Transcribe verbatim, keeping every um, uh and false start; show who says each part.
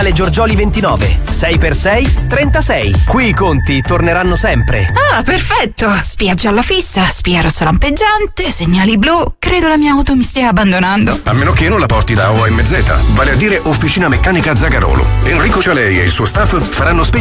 Speaker 1: Giorgioli ventinove, sei per sei, trentasei. Qui i conti torneranno sempre.
Speaker 2: Ah, perfetto. Spia gialla fissa, spia rosso lampeggiante, segnali blu. Credo la mia auto mi stia abbandonando.
Speaker 3: A meno che non la porti da O M Z, vale a dire Officina Meccanica Zagarolo. Enrico Cialei e il suo staff faranno spegnere